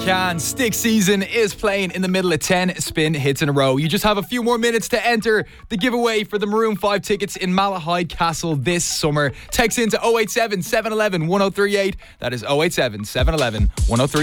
Can Stick Season is playing in the middle of 10 spin hits in a row. You just have a few more minutes to enter the giveaway for the Maroon 5 tickets in Malahide Castle this summer. Text into 087 711 1038. That is 087 711 1038.